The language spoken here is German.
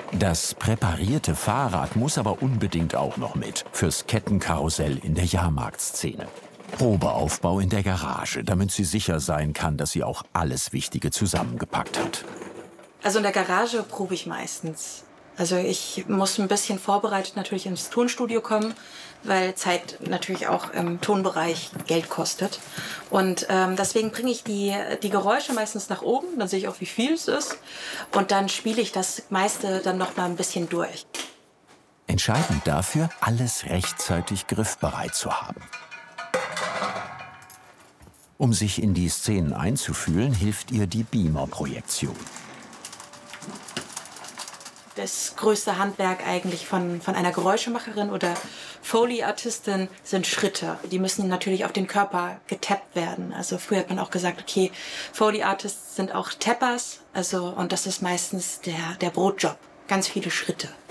Das präparierte Fahrrad muss aber unbedingt auch noch mit fürs Kettenkarussell in der Jahrmarktsszene. Probeaufbau in der Garage, damit sie sicher sein kann, dass sie auch alles Wichtige zusammengepackt hat. Also in der Garage probe ich meistens. Also ich muss ein bisschen vorbereitet natürlich ins Tonstudio kommen, weil Zeit natürlich auch im Tonbereich Geld kostet. Und deswegen bringe ich die Geräusche meistens nach oben, dann sehe ich auch, wie viel es ist. Und dann spiele ich das meiste dann noch mal ein bisschen durch. Entscheidend dafür, alles rechtzeitig griffbereit zu haben. Um sich in die Szenen einzufühlen, hilft ihr die Beamer-Projektion. Das größte Handwerk eigentlich von einer Geräuschemacherin oder Foley-Artistin sind Schritte. Die müssen natürlich auf den Körper getappt werden. Also früher hat man auch gesagt, okay, Foley-Artists sind auch Tappers. Und das ist meistens der Brotjob. Ganz viele Schritte.